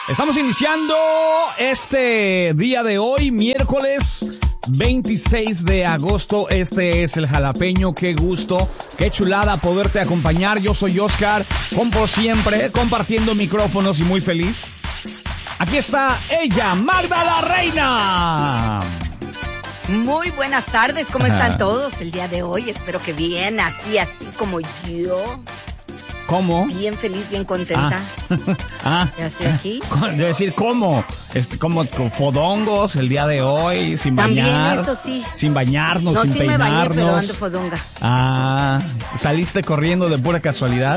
Estamos iniciando este día de hoy, miércoles 26 de agosto. Este es el Jalapeño. Qué gusto, qué chulada poderte acompañar. Yo soy Oscar, como siempre, compartiendo micrófonos y muy feliz. Aquí está ella, Magda la Reina. Muy buenas tardes, ¿cómo están todos el día de hoy? Espero que bien, así como yo. ¿Cómo? Bien feliz, bien contenta. Ya estoy aquí. Debe decir, ¿cómo? Como con fodongos el día de hoy, sin también bañar. También, eso sí. Sin bañarnos, no, sin sí peinarnos. No, sí me bañé, pero ando fodonga. ¿Saliste corriendo de pura casualidad?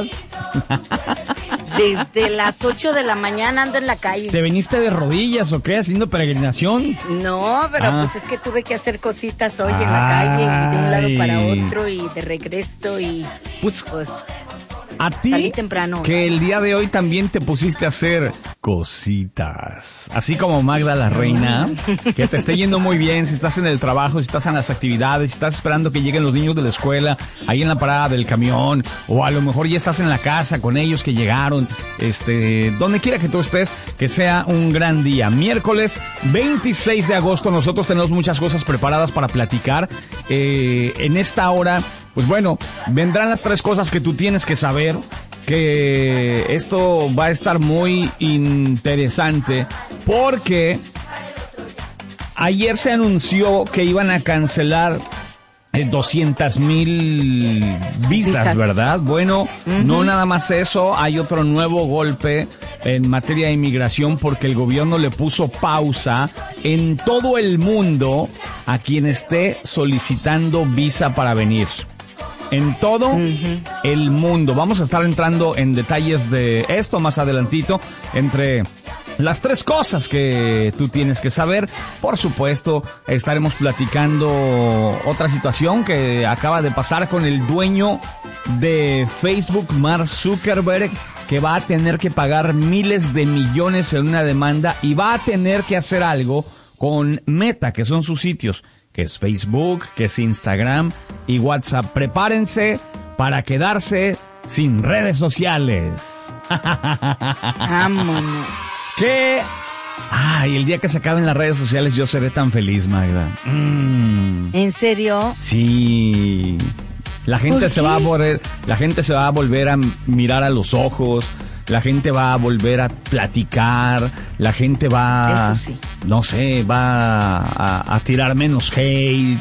Desde las 8 de la mañana ando en la calle. ¿Te viniste de rodillas o qué? ¿Haciendo peregrinación? No, pero pues es que tuve que hacer cositas hoy en la calle, y de un lado para otro, y de regreso, y pues a ti, salí temprano. Que el día de hoy también te pusiste a hacer cositas. Así como Magda la Reina, que te esté yendo muy bien, si estás en el trabajo, si estás en las actividades, si estás esperando que lleguen los niños de la escuela, ahí en la parada del camión, o a lo mejor ya estás en la casa con ellos que llegaron, donde quiera que tú estés, que sea un gran día. Miércoles 26 de agosto, nosotros tenemos muchas cosas preparadas para platicar. En esta hora, pues bueno, vendrán las 3 cosas que tú tienes que saber, que esto va a estar muy interesante, porque ayer se anunció que iban a cancelar 200,000 visas, ¿verdad? Bueno, no nada más eso, hay otro nuevo golpe en materia de inmigración, porque el gobierno le puso pausa en todo el mundo a quien esté solicitando visa para venir. En todo el mundo. Vamos a estar entrando en detalles de esto más adelantito, entre las 3 cosas que tú tienes que saber. Por supuesto, estaremos platicando otra situación que acaba de pasar con el dueño de Facebook, Mark Zuckerberg, que va a tener que pagar miles de millones en una demanda y va a tener que hacer algo con Meta, que son sus sitios, que es Facebook, que es Instagram y WhatsApp. Prepárense para quedarse sin redes sociales. Vámonos. ¿Qué? El día que se acaben las redes sociales yo seré tan feliz, Magda. ¿En serio? Sí. La gente se va a volver a mirar a los ojos. La gente va a volver a platicar, la gente va, eso sí, no sé, va a tirar menos hate,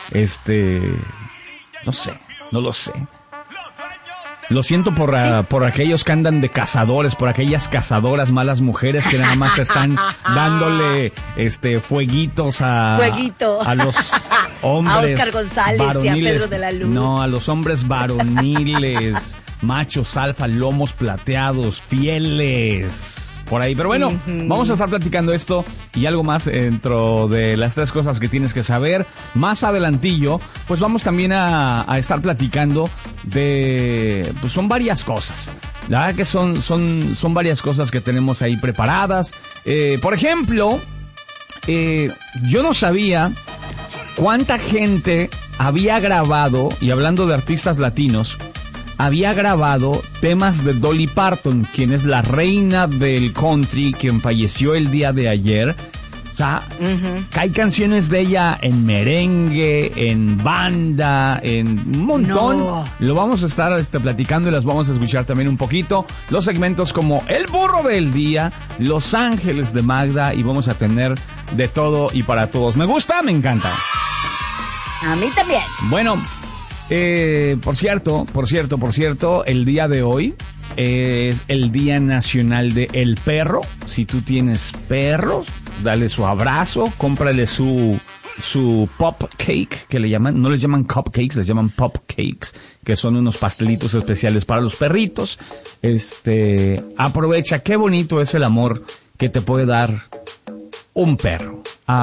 no sé, no lo sé. Lo siento por aquellos que andan de cazadores, por aquellas cazadoras, malas mujeres que nada más están dándole fueguitos a los hombres, a Oscar González varoniles, y a Pedro de la Luz. No, a los hombres varoniles, machos alfa, lomos plateados, fieles, por ahí. Pero bueno, vamos a estar platicando esto y algo más dentro de las 3 cosas que tienes que saber. Más adelantillo, pues vamos también a estar platicando de, pues son varias cosas. La verdad que son varias cosas que tenemos ahí preparadas. Por ejemplo, yo no sabía cuánta gente había grabado, y hablando de artistas latinos, había grabado temas de Dolly Parton, quien es la reina del country, quien falleció el día de ayer. O sea, hay canciones de ella en merengue, en banda, en un montón. No. Lo vamos a estar platicando y las vamos a escuchar también un poquito. Los segmentos como El Burro del Día, Los Ángeles de Magda, y vamos a tener de todo y para todos. Me gusta, me encanta. A mí también. Bueno, por cierto, el día de hoy es el Día Nacional del Perro. Si tú tienes perros, dale su abrazo, cómprale su pop cake, que le llaman, no les llaman cupcakes, les llaman pop cakes, que son unos pastelitos especiales para los perritos. Aprovecha, qué bonito es el amor que te puede dar un perro.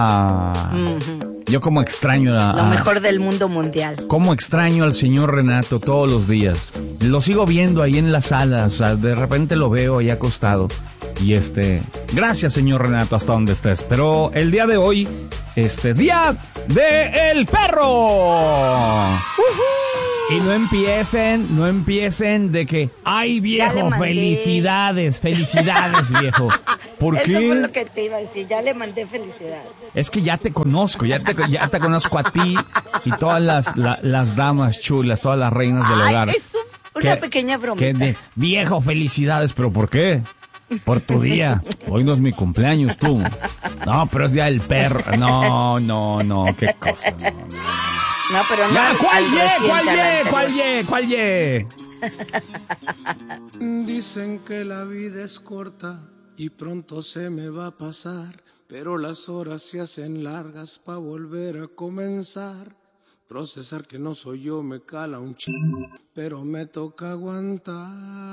Yo como extraño lo mejor del mundo mundial. Como extraño al señor Renato todos los días. Lo sigo viendo ahí en la sala, o sea, de repente lo veo ahí acostado. Y gracias señor Renato, hasta donde estés. Pero el día de hoy, Día del Perro. Y no empiecen de que, ay viejo, felicidades, viejo. ¿Por qué? Eso fue lo que te iba a decir, ya le mandé felicidades. Es que ya te conozco, ya te conozco a ti y todas las damas chulas, todas las reinas del hogar. Es una pequeña bromita. Viejo, felicidades, ¿pero por qué? Por tu día. Hoy no es mi cumpleaños, tú. No, pero es día del perro. No, qué cosa. No, pero no. ¿Cuál ye? Dicen que la vida es corta y pronto se me va a pasar, pero las horas se hacen largas pa' volver a comenzar. Procesar que no soy yo me cala un pero me toca aguantar.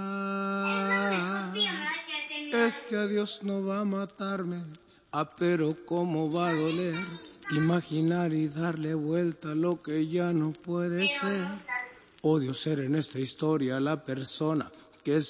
Este adiós no va a matarme, pero cómo va a doler. Imaginar y darle vuelta a lo que ya no puede ser. Odio ser en esta historia la persona que se